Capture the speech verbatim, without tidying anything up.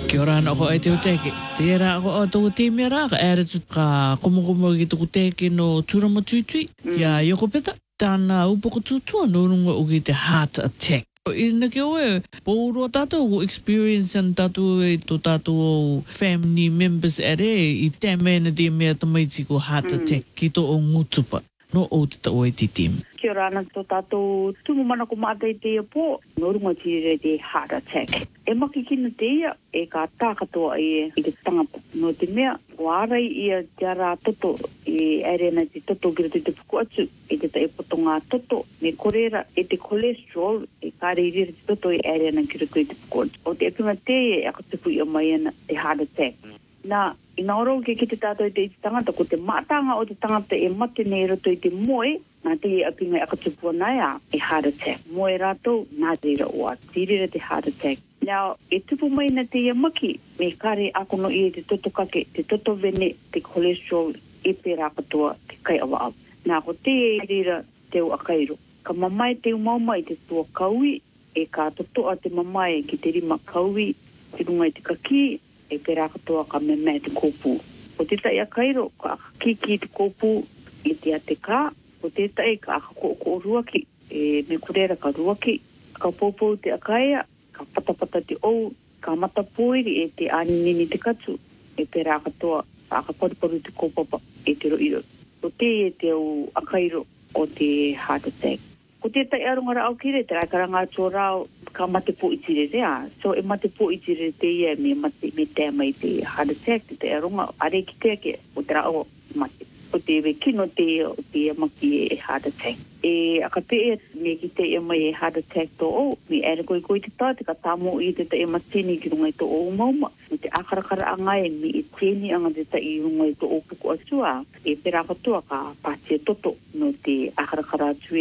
Kia ora ana ko e te uteke. Te ra ko o tō te mea rā, ka ere tu ka komokomo ki tō teke no tūrama tūtui. Kia ioko peta, tāna upoko tūtua no runga o ki te heart attack. Ina ke oe, pōroa tātou ko experience an tātou e tō tātou o family members ere i tēmena te mea tamaiti ko heart attack ki tō o ngutupa. No o te ta oe te tim. Kia ora ana tō tātou tumu mana ko mātai te ia pō, no runga tire te heart attack. E maki kina te ia, e ka tākatoa i, i te tangata. No te mea, wārai ia te ara toto, e arena te toto kira te te puku atu, e te ta e potonga toto, me korera e te cholesterol, e kāre i rira te toto e arena kira koe te puku atu. O te epinga te e akatupu i o mai ana te heart attack. Nā, i nā oro ke ki te tātou i te tangata, ko te mātanga o te tangata e mate nei roto i te moe, nā te e apinga e akatupua nai a, e heart attack. Moe rātou, nā reira oa, tirira te heart attack. Now, e tupu mai na te ia maki, me kare akono i te toto kake, te toto vene, te cholesterol, e pērā katoa, te kai awa au. Nā, ko te e reira te o akairo. Ka mamai te umauma i te tua kaui, e ka totoa te mamai ki te rima kaui, te runga i te kaki, e pērā katoa ka me mea te kōpū. O te tai akairo, ka kiki te kōpū i te ate kā, o te tai ka ako ko ruaki, e me kurera ka ruaki, ka pōpū te akaia, ka patapata te ou, ka matapoiri e te aninini te katu, e pērā katoa, ka pariparu te kōpapa e te roiro. O te e te au akairo o te heart attack. Ko te tai arungara au kire, te raikaranga tō rao, ka mate po i tire rea. So e mate po i tire te ia me mate me te mai te heart attack, te tai arunga, are ki te ake, o te rao mate. O te we kino te o te maki e heart attack. E akape e me ki te e mai e heart attack tō o, me ere koi koi te tā, te ka tāmo i te tai e matini ki rungai tō o mauma. Me te akarakara anga e me e tēni anga te tai i rungai tō o puku atua, e pera katoa ka pātia toto no te akarakara atu